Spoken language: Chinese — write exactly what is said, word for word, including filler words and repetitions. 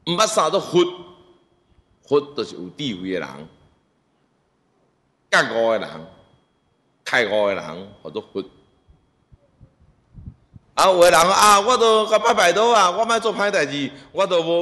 毋捌啥做佛，佛就是有智慧的人，觉悟的人，开悟的人，叫做佛。啊，有的人啊，我都甲拜拜倒啊，我莫做歹代志，我都无。